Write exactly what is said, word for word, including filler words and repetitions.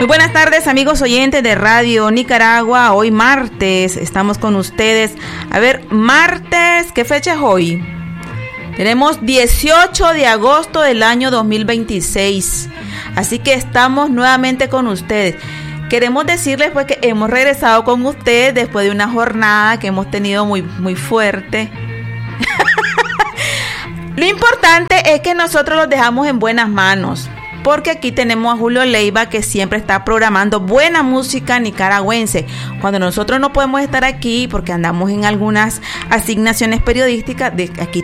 buenas tardes, amigos oyentes de Radio Nicaragua. Hoy martes estamos con ustedes. A ver, martes, ¿qué fecha es hoy? Tenemos dieciocho de agosto del año dos mil veintiséis. Así que estamos nuevamente con ustedes. Queremos decirles pues que hemos regresado con ustedes después de una jornada que hemos tenido muy, muy fuerte. Lo importante es que nosotros los dejamos en buenas manos, porque aquí tenemos a Julio Leiva, que siempre está programando buena música nicaragüense. Cuando nosotros no podemos estar aquí porque andamos en algunas asignaciones periodísticas, de aquí